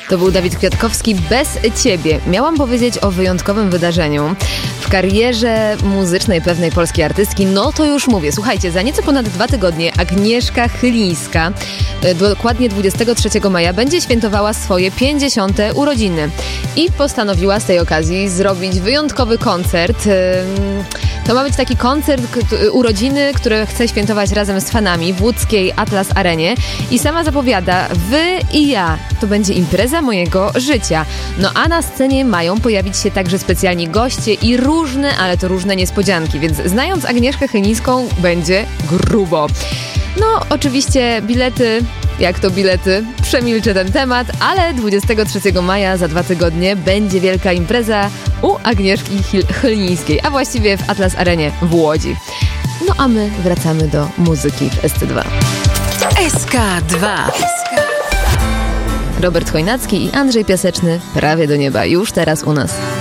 To był Dawid Kwiatkowski, Bez Ciebie. Miałam powiedzieć o wyjątkowym wydarzeniu w karierze muzycznej pewnej polskiej artystki. No to już mówię. Słuchajcie, za nieco ponad 2 tygodnie Agnieszka Chylińska, dokładnie 23 maja, będzie świętowała swoje 50. urodziny. I postanowiła z tej okazji zrobić wyjątkowy koncert. To ma być taki koncert urodziny, który chce świętować razem z fanami w łódzkiej Atlas Arenie. I sama zapowiada, wy i ja, to będzie impreza mojego życia. No a na scenie mają pojawić się także specjalni goście i różne, ale to różne niespodzianki. Więc znając Agnieszkę Chylińską, będzie grubo. No, oczywiście bilety, jak to bilety, przemilczę ten temat, ale 23 maja za 2 tygodnie będzie wielka impreza u Agnieszki Chylińskiej, a właściwie w Atlas Arenie w Łodzi. No a my wracamy do muzyki w SC2. SK2. Robert Chojnacki i Andrzej Piaseczny, Prawie do nieba, już teraz u nas.